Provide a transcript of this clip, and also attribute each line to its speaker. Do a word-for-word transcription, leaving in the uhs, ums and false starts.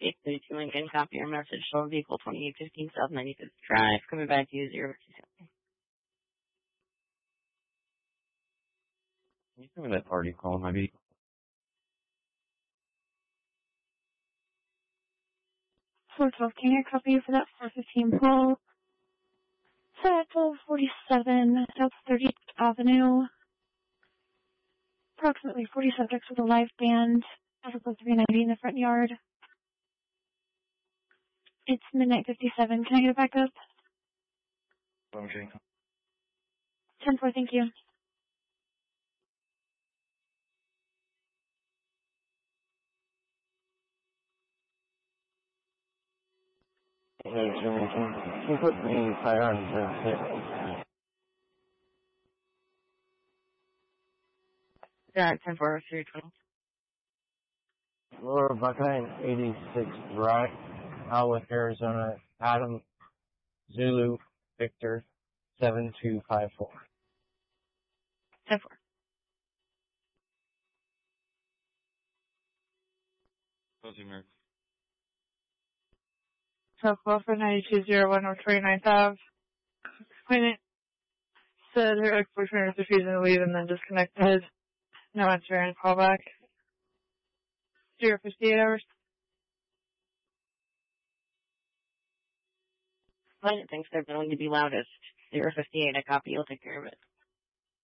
Speaker 1: eight thirty-two Lincoln, copy your message. Show vehicle twenty-eight fifteen South ninety-fifth Drive. Coming back to you, zero fifty-seven.
Speaker 2: Can you tell me that party call, maybe?
Speaker 3: four twelve, can you copy you for that four fifteen pull? Set at twelve forty-seven South thirtieth Avenue. Approximately forty subjects with a live band. Traffic three ninety in the front yard. It's midnight fifty-seven. Can I get it back up?
Speaker 2: Okay.
Speaker 3: ten four, thank you.
Speaker 2: Can you put me fire on
Speaker 1: Yeah, ten four, three twenty.
Speaker 2: Laura Buckeye, eighty-six Drive, Alwood, Arizona, Adam, Zulu, Victor, seven two five four.
Speaker 1: ten four.
Speaker 2: Closing Merck.
Speaker 4: South Buffer ninety-two oh one or twenty-ninth Ave. Clinic said her ex-boyfriend was refusing to leave and then disconnected. No answering callback. zero fifty-eight hours.
Speaker 1: Client thinks they're going to be loudest. zero fifty-eight, I copy, you'll take care of it.